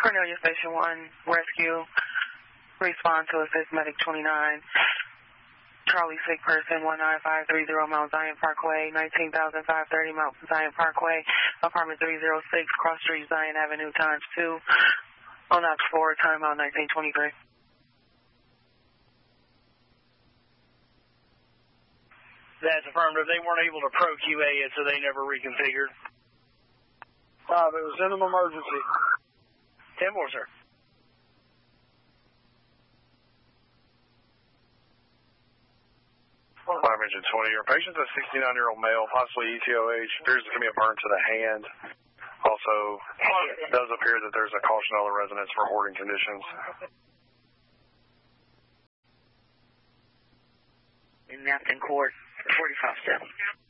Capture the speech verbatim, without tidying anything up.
Cornelia Station one, rescue. Respond to assist medic twenty-nine. Charlie, sick person, one nine five three zero Mount Zion Parkway, nineteen thousand five hundred thirty Mount Zion Parkway, apartment three oh six, Cross Street, Zion Avenue, times two, on ox four, timeout nineteen twenty-three. That's affirmative. They weren't able to pro-Q A it, so they never reconfigured. Five, it was in an emergency. ten four, sir. Five engine twenty, your patient's a sixty-nine-year-old male, possibly E T O H, appears to be a burn to the hand. Also, it does appear that there's a caution to all the residents for hoarding conditions. In Napton Court, forty-five seven.